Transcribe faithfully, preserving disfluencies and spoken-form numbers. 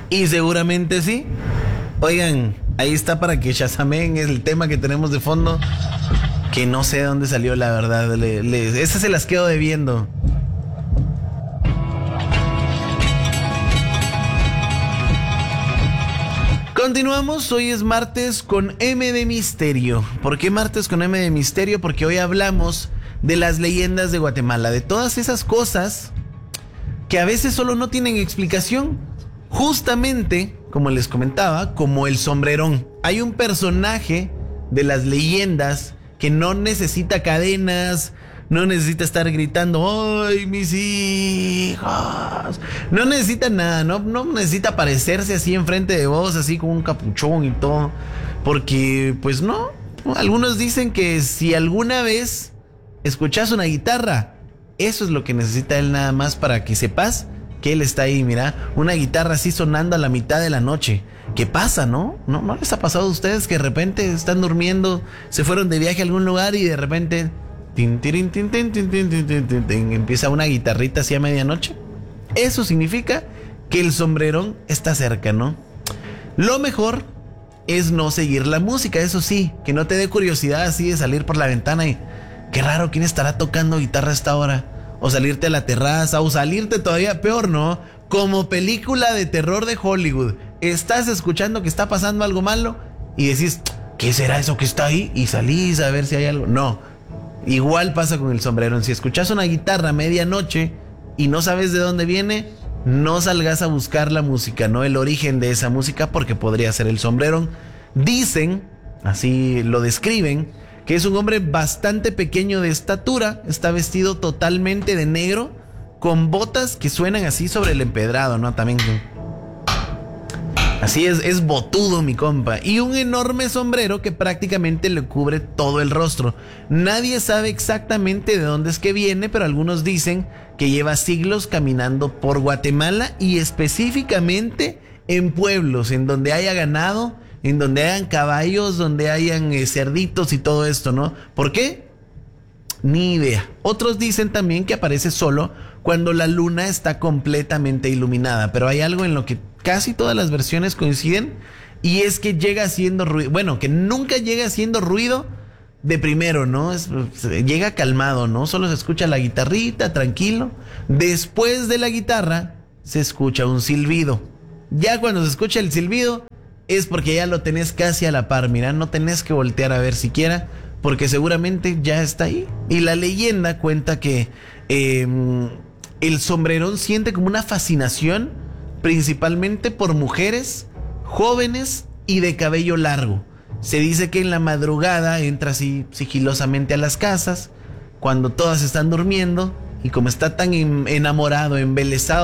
Y seguramente sí. Oigan, ahí está para que shazamen el tema que tenemos de fondo. Que no sé de dónde salió, la verdad. Le, le, ese se las quedo debiendo. Continuamos, hoy es martes con M de Misterio. ¿Por qué martes con M de Misterio? Porque hoy hablamos de las leyendas de Guatemala, de todas esas cosas que a veces solo no tienen explicación. Justamente, como les comentaba, como el sombrerón. Hay un personaje de las leyendas que no necesita cadenas, no necesita estar gritando, ¡ay, mis hijos! No necesita nada, no, no necesita aparecerse así enfrente de vos, así con un capuchón y todo. Porque, pues no, algunos dicen que si alguna vez escuchás una guitarra, eso es lo que necesita él nada más para que sepas que él está ahí, mira, una guitarra así sonando a la mitad de la noche. ¿Qué pasa, no? ¿No, no les ha pasado a ustedes que de repente están durmiendo, se fueron de viaje a algún lugar y de repente tin, tirin, tin, tin, tin, tin, tin, tin, tin, tin, empieza una guitarrita así a medianoche? Eso significa que el sombrerón está cerca, ¿no? Lo mejor es no seguir la música, eso sí, que no te dé curiosidad así de salir por la ventana y qué raro, ¿quién estará tocando guitarra a esta hora? O salirte a la terraza, o salirte todavía peor, ¿no? Como película de terror de Hollywood. Estás escuchando que está pasando algo malo y decís, ¿qué será eso que está ahí? Y salís a ver si hay algo. No, igual pasa con el sombrerón. Si escuchas una guitarra a medianoche y no sabes de dónde viene, no salgas a buscar la música, ¿no? El origen de esa música, porque podría ser el sombrerón. Dicen, así lo describen, que es un hombre bastante pequeño de estatura, está vestido totalmente de negro, con botas que suenan así sobre el empedrado, ¿no? También. Así es, es botudo mi compa. Y un enorme sombrero que prácticamente le cubre todo el rostro. Nadie sabe exactamente de dónde es que viene, pero algunos dicen que lleva siglos caminando por Guatemala y específicamente en pueblos en donde haya ganado, en donde hayan caballos, donde hayan eh, cerditos y todo esto, ¿no? ¿Por qué? Ni idea. Otros dicen también que aparece solo cuando la luna está completamente iluminada, pero hay algo en lo que casi todas las versiones coinciden, y es que llega haciendo ruido, bueno, que nunca llega haciendo ruido de primero, ¿no? Es, llega calmado, ¿no? Solo se escucha la guitarrita, tranquilo. Después de la guitarra se escucha un silbido. Ya cuando se escucha el silbido es porque ya lo tenés casi a la par, mira, no tenés que voltear a ver siquiera, porque seguramente ya está ahí. Y la leyenda cuenta que eh, el sombrerón siente como una fascinación, principalmente por mujeres jóvenes y de cabello largo. Se dice que en la madrugada entra así sigilosamente a las casas, cuando todas están durmiendo, y como está tan enamorado, embelesado